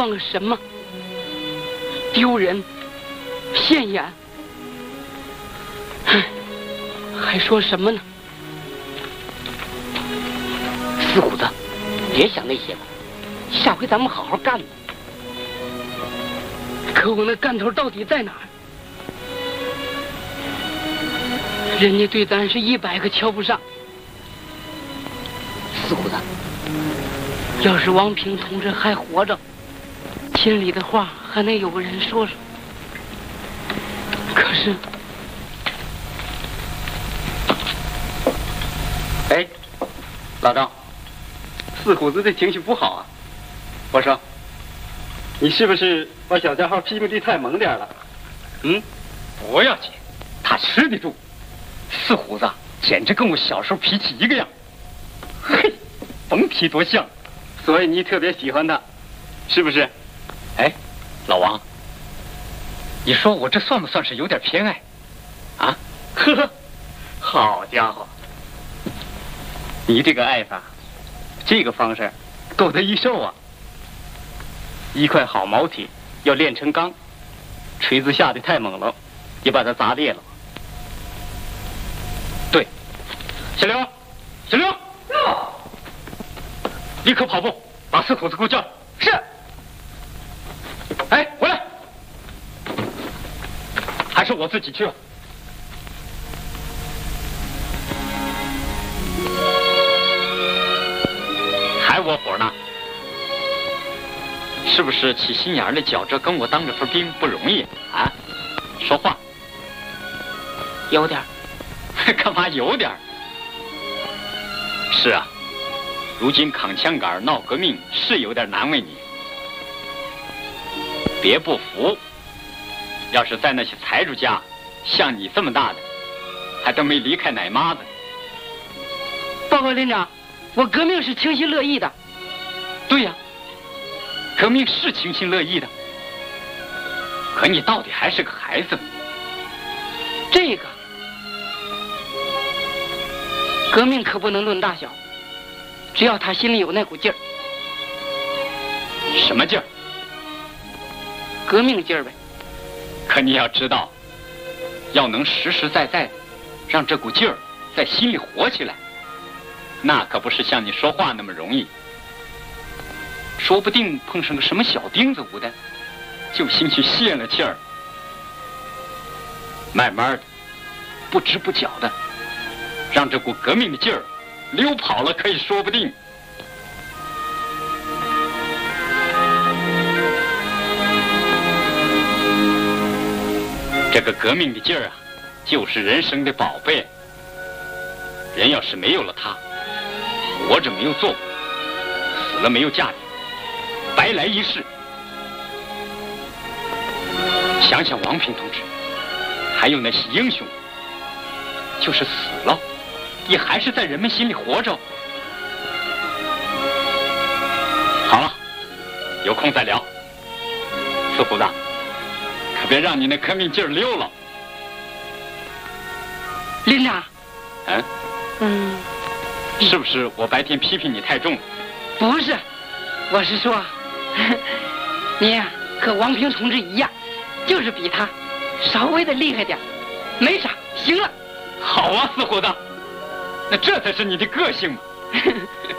算个什么？丢人，现眼。唉，还说什么呢？四虎子，别想那些了，下回咱们好好干吧。可我那干头到底在哪儿？人家对咱是100个瞧不上。四虎子，要是王平同志还活着，心里的话还能有个人说说。可是， 哎，老张，四虎子这情绪不好啊。我说，你是不是把小家伙批评的太猛点了？ 不要紧，他吃得住。四虎子简直跟我小时候脾气一个样，嘿，甭提多像。 所以你特别喜欢他，是不是？ 哎，老王，你说我这算不算是有点偏爱？啊？ 呵，好家伙，你这个爱法，这个方式够得一受啊！一块好毛铁要炼成钢，锤子下的太猛了，也把它砸裂了。 对，小刘，小刘，立刻跑步，把四虎子给我叫来。 是。 哎，回来！还是我自己去吧。还窝火呢？是不是起心眼来觉着跟我当这份兵不容易啊？说话。 有点。 干嘛有点？是啊，如今扛枪杆闹革命是有点难为你。别不服，要是在那些财主家，像你这么大的，还都没离开奶妈子。 报告连长，我革命是情心乐意的。 对呀，革命是情心乐意的，可你到底还是个孩子。 这个革命可不能论大小，只要他心里有那股劲儿。 什么劲儿？ 革命劲儿呗。 可你要知道，要能实实在在的让这股劲儿在心里活起来，那可不是像你说话那么容易。说不定碰上个什么小钉子捂的，就兴许泄了气儿。慢慢的，不知不觉的，让这股革命的劲儿溜跑了，可以说不定。这个革命的劲儿啊，就是人生的宝贝。人要是没有了它，活着没有做，死了没有价值，白来一世。想想王平同志，还有那些英雄，就是死了，也还是在人们心里活着。好了，有空再聊。四虎子，可别让你那革命劲儿溜了。 连长。 是不是我白天批评你太重了？ 不是，我是说，你呀和王平同志一样，就是比他稍微的厉害点，没啥，行了。 好啊，四虎子，那这才是你的个性嘛。